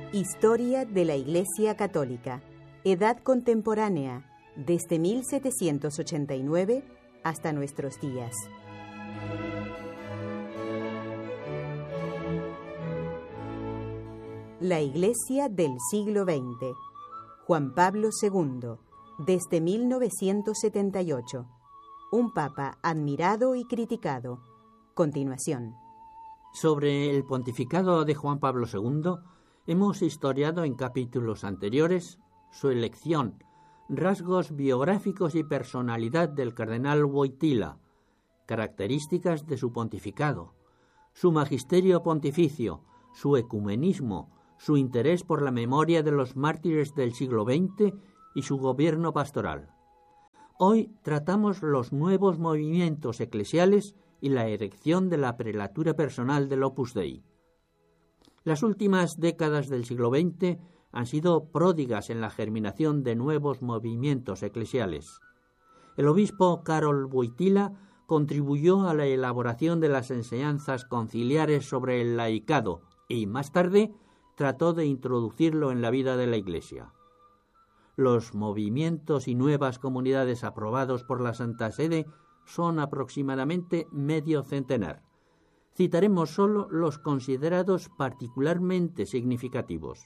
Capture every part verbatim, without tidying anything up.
Historia de la Iglesia Católica. Edad contemporánea, desde mil setecientos ochenta y nueve hasta nuestros días. La Iglesia del siglo veinte. Juan Pablo segundo, desde mil novecientos setenta y ocho. Un papa admirado y criticado. Continuación. Sobre el pontificado de Juan Pablo segundo, hemos historiado en capítulos anteriores su elección, rasgos biográficos y personalidad del cardenal Wojtyła, características de su pontificado, su magisterio pontificio, su ecumenismo, su interés por la memoria de los mártires del siglo veinte y su gobierno pastoral. Hoy tratamos los nuevos movimientos eclesiales y la erección de la prelatura personal del Opus Dei. Las últimas décadas del siglo veinte han sido pródigas en la germinación de nuevos movimientos eclesiales. El obispo Karol Wojtyła contribuyó a la elaboración de las enseñanzas conciliares sobre el laicado y, más tarde, trató de introducirlo en la vida de la Iglesia. Los movimientos y nuevas comunidades aprobados por la Santa Sede son aproximadamente medio centenar. Citaremos solo los considerados particularmente significativos.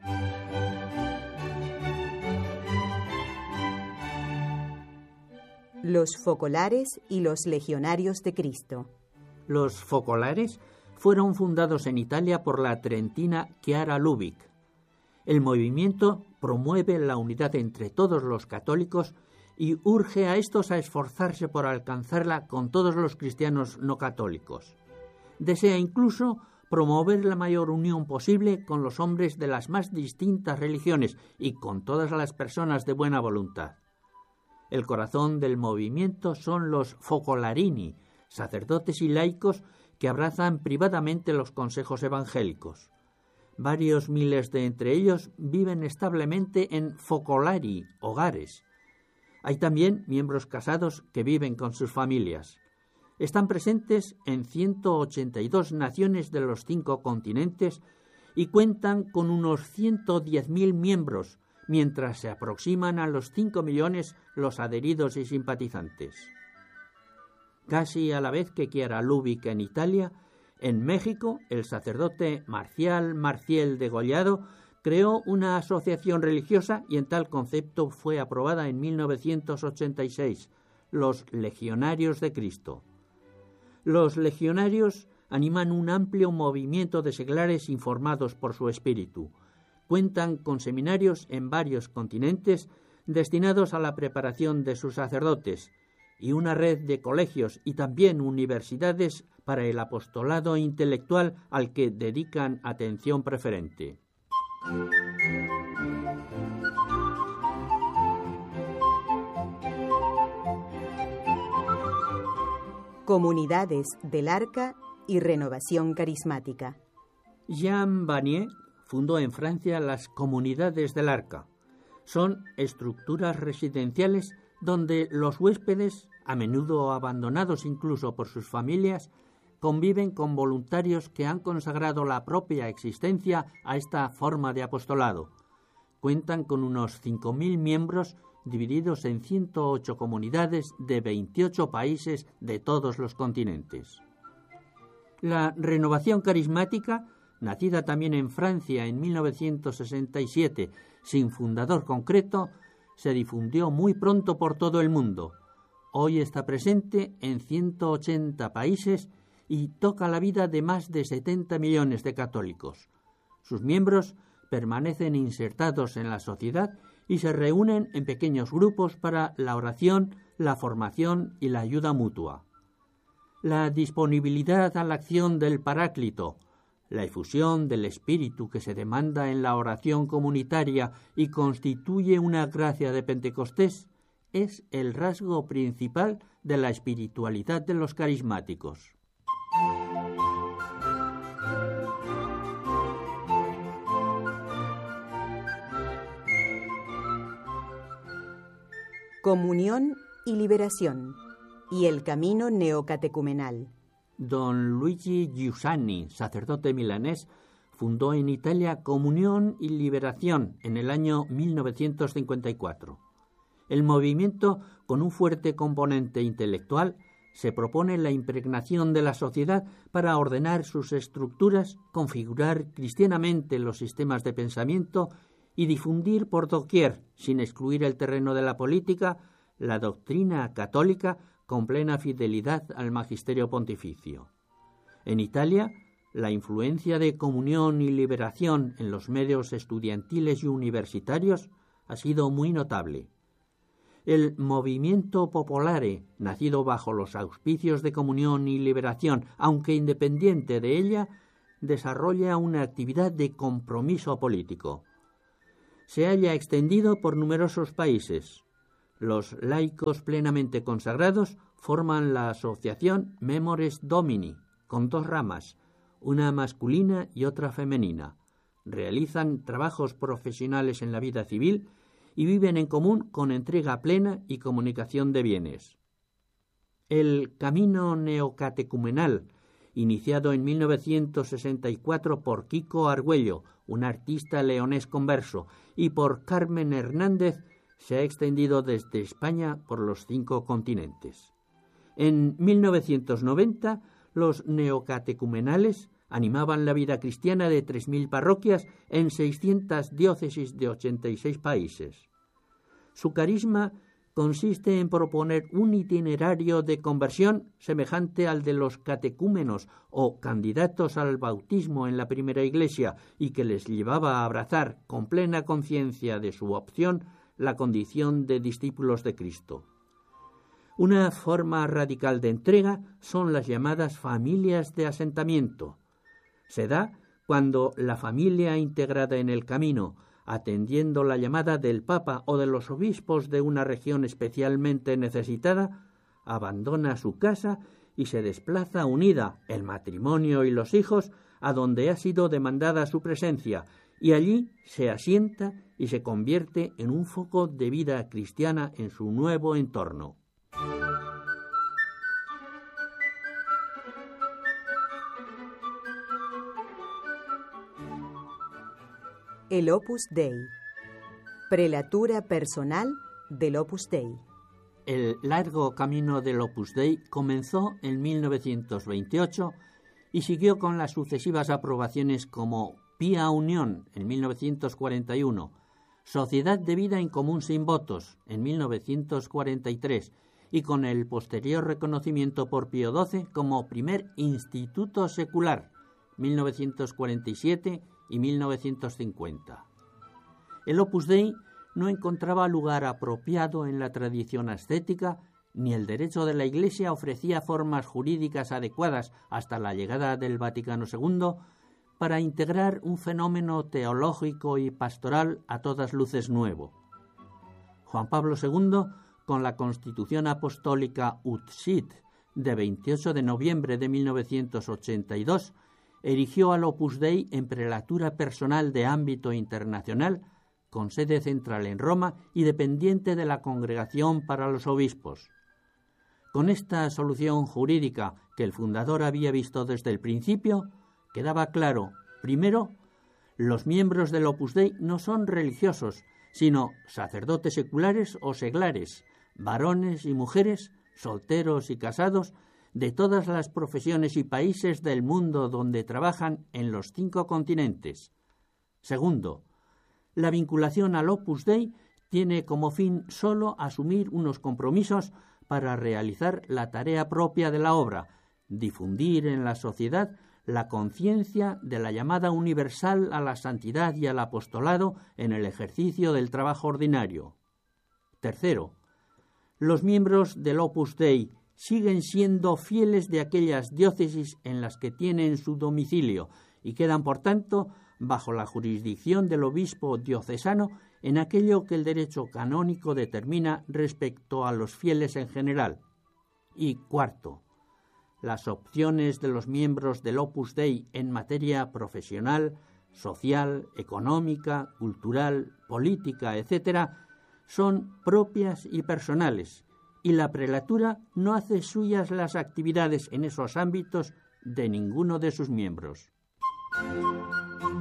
Los focolares y los legionarios de Cristo. Los focolares fueron fundados en Italia por la trentina Chiara Lubich. El movimiento promueve la unidad entre todos los católicos y urge a estos a esforzarse por alcanzarla con todos los cristianos no católicos. Desea incluso promover la mayor unión posible con los hombres de las más distintas religiones y con todas las personas de buena voluntad. El corazón del movimiento son los focolarini, sacerdotes y laicos que abrazan privadamente los consejos evangélicos. Varios miles de entre ellos viven establemente en focolari, hogares. Hay también miembros casados que viven con sus familias. Están presentes en ciento ochenta y dos naciones de los cinco continentes y cuentan con unos ciento diez mil miembros, mientras se aproximan a los cinco millones los adheridos y simpatizantes. Casi a la vez que Chiara Lubich en Italia, en México, el sacerdote Marcial Marciel Degollado creó una asociación religiosa y en tal concepto fue aprobada en mil novecientos ochenta y seis, los Legionarios de Cristo. Los legionarios animan un amplio movimiento de seglares informados por su espíritu. Cuentan con seminarios en varios continentes destinados a la preparación de sus sacerdotes y una red de colegios y también universidades para el apostolado intelectual al que dedican atención preferente. Comunidades del Arca y Renovación Carismática. Jean Vanier fundó en Francia las Comunidades del Arca. Son estructuras residenciales donde los huéspedes, a menudo abandonados incluso por sus familias, conviven con voluntarios que han consagrado la propia existencia a esta forma de apostolado. Cuentan con unos cinco mil miembros divididos en ciento ocho comunidades de veintiocho países de todos los continentes. La renovación carismática, nacida también en Francia en mil novecientos sesenta y siete, sin fundador concreto, se difundió muy pronto por todo el mundo. Hoy está presente en ciento ochenta países y toca la vida de más de setenta millones de católicos. Sus miembros permanecen insertados en la sociedad y se reúnen en pequeños grupos para la oración, la formación y la ayuda mutua. La disponibilidad a la acción del Paráclito, la efusión del Espíritu que se demanda en la oración comunitaria y constituye una gracia de Pentecostés, es el rasgo principal de la espiritualidad de los carismáticos. Comunión y liberación y el camino neocatecumenal. Don Luigi Giussani, sacerdote milanés, fundó en Italia Comunión y Liberación en el año mil novecientos cincuenta y cuatro. El movimiento, con un fuerte componente intelectual, se propone la impregnación de la sociedad para ordenar sus estructuras, configurar cristianamente los sistemas de pensamiento y difundir por doquier, sin excluir el terreno de la política, la doctrina católica con plena fidelidad al magisterio pontificio. En Italia, la influencia de Comunión y Liberación en los medios estudiantiles y universitarios ha sido muy notable. El movimiento popolare, nacido bajo los auspicios de Comunión y Liberación, aunque independiente de ella, desarrolla una actividad de compromiso político. Se halla extendido por numerosos países. Los laicos plenamente consagrados forman la asociación Memores Domini, con dos ramas, una masculina y otra femenina. Realizan trabajos profesionales en la vida civil y viven en común con entrega plena y comunicación de bienes. El camino neocatecumenal, iniciado en mil novecientos sesenta y cuatro por Kiko Argüello, un artista leonés converso, y por Carmen Hernández, se ha extendido desde España por los cinco continentes. En mil novecientos noventa, los neocatecumenales animaban la vida cristiana de tres mil parroquias en seiscientas diócesis de ochenta y seis países. Su carisma consiste en proponer un itinerario de conversión semejante al de los catecúmenos o candidatos al bautismo en la primera iglesia y que les llevaba a abrazar con plena conciencia de su opción la condición de discípulos de Cristo. Una forma radical de entrega son las llamadas familias de asentamiento. Se da cuando la familia integrada en el camino, atendiendo la llamada del Papa o de los obispos de una región especialmente necesitada, abandona su casa y se desplaza unida, el matrimonio y los hijos, a donde ha sido demandada su presencia, y allí se asienta y se convierte en un foco de vida cristiana en su nuevo entorno. El Opus Dei. Prelatura personal del Opus Dei. El largo camino del Opus Dei comenzó en mil novecientos veintiocho y siguió con las sucesivas aprobaciones como Pía Unión en mil novecientos cuarenta y uno, Sociedad de Vida en Común Sin Votos en mil novecientos cuarenta y tres y con el posterior reconocimiento por Pío doce como primer instituto secular mil novecientos cuarenta y siete y mil novecientos cincuenta. El Opus Dei no encontraba lugar apropiado en la tradición ascética, ni el derecho de la Iglesia ofrecía formas jurídicas adecuadas hasta la llegada del Vaticano segundo para integrar un fenómeno teológico y pastoral a todas luces nuevo. Juan Pablo segundo, con la Constitución Apostólica Ut Sit de veintiocho de noviembre de mil novecientos ochenta y dos, erigió al Opus Dei en prelatura personal de ámbito internacional, con sede central en Roma y dependiente de la Congregación para los Obispos. Con esta solución jurídica que el fundador había visto desde el principio, quedaba claro, primero, los miembros del Opus Dei no son religiosos, sino sacerdotes seculares o seglares, varones y mujeres, solteros y casados, de todas las profesiones y países del mundo donde trabajan en los cinco continentes. Segundo, la vinculación al Opus Dei tiene como fin solo asumir unos compromisos para realizar la tarea propia de la obra, difundir en la sociedad la conciencia de la llamada universal a la santidad y al apostolado en el ejercicio del trabajo ordinario. Tercero, los miembros del Opus Dei siguen siendo fieles de aquellas diócesis en las que tienen su domicilio y quedan, por tanto, bajo la jurisdicción del obispo diocesano en aquello que el derecho canónico determina respecto a los fieles en general. Y cuarto, las opciones de los miembros del Opus Dei en materia profesional, social, económica, cultural, política, etcétera, son propias y personales, y la prelatura no hace suyas las actividades en esos ámbitos de ninguno de sus miembros.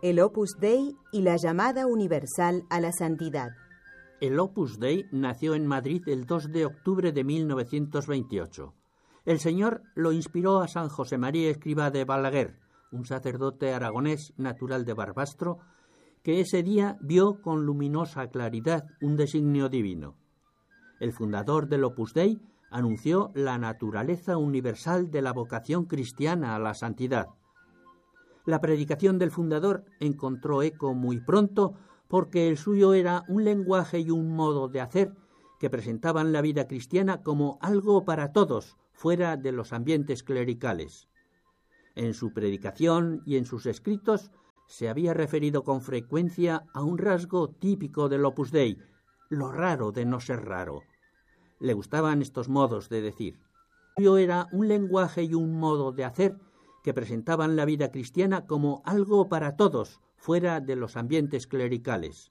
El Opus Dei y la llamada universal a la santidad. El Opus Dei nació en Madrid el dos de octubre de mil novecientos veintiocho. El Señor lo inspiró a San José María Escrivá de Balaguer, un sacerdote aragonés natural de Barbastro, que ese día vio con luminosa claridad un designio divino. El fundador del Opus Dei anunció la naturaleza universal de la vocación cristiana a la santidad. La predicación del fundador encontró eco muy pronto porque el suyo era un lenguaje y un modo de hacer que presentaban la vida cristiana como algo para todos, fuera de los ambientes clericales. En su predicación y en sus escritos se había referido con frecuencia a un rasgo típico del Opus Dei, lo raro de no ser raro. Le gustaban estos modos de decir. El suyo era un lenguaje y un modo de hacer que presentaban la vida cristiana como algo para todos, fuera de los ambientes clericales.